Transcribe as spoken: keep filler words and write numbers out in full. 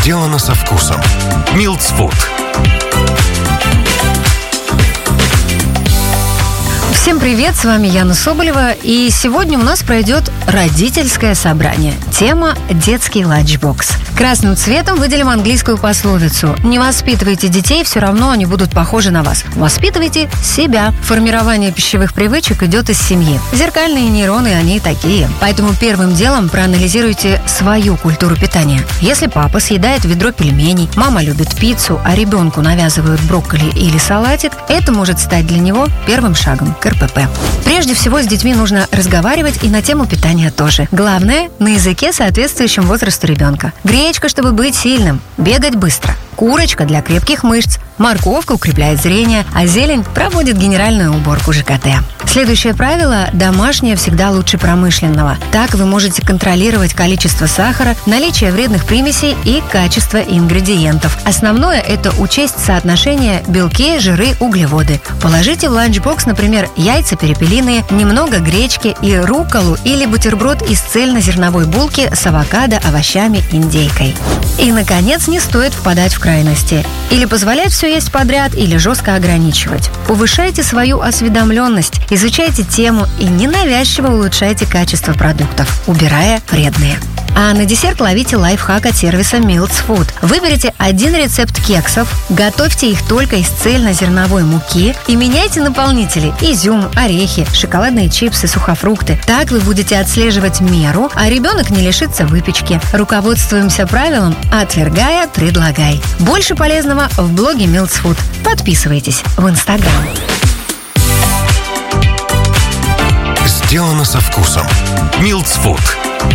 Сделано со вкусом. Милдс Фуд. Всем привет, с вами Яна Соболева, и сегодня у нас пройдет родительское собрание. Тема «Детский ланчбокс». Красным цветом выделим английскую пословицу: «Не воспитывайте детей, все равно они будут похожи на вас. Воспитывайте себя». Формирование пищевых привычек идет из семьи. Зеркальные нейроны, они такие. Поэтому первым делом проанализируйте свою культуру питания. Если папа съедает ведро пельменей, мама любит пиццу, а ребенку навязывают брокколи или салатик, это может стать для него первым шагом к эр пэ пэ. Прежде всего, с детьми нужно разговаривать и на тему питания тоже. Главное, на языке, соответствующем возрасту ребенка. Гречка, чтобы быть сильным, бегать быстро. Курочка для крепких мышц. Морковка укрепляет зрение, а зелень проводит генеральную уборку жэ ка тэ. Следующее правило – домашнее всегда лучше промышленного. Так вы можете контролировать количество сахара, наличие вредных примесей и качество ингредиентов. Основное – это учесть соотношение белки, жиры, углеводы. Положите в ланчбокс, например, яйца перепелиные, немного гречки и рукколу или бутерброд из цельнозерновой булки с авокадо, овощами, индейкой. И, наконец, не стоит впадать в крайности. Или позволять все есть подряд, или жестко ограничивать. Повышайте свою осведомленность, изучайте тему и ненавязчиво улучшайте качество продуктов, убирая вредные. А на десерт ловите лайфхак от сервиса Милдс Фуд. Выберите один рецепт кексов, готовьте их только из цельнозерновой муки и меняйте наполнители – изюм, орехи, шоколадные чипсы, сухофрукты. Так вы будете отслеживать меру, а ребенок не лишится выпечки. Руководствуемся правилом «Отвергая, предлагай». Больше полезного в блоге Милдс Фуд. Подписывайтесь в Инстаграм. Сделано со вкусом. Милдс Фуд.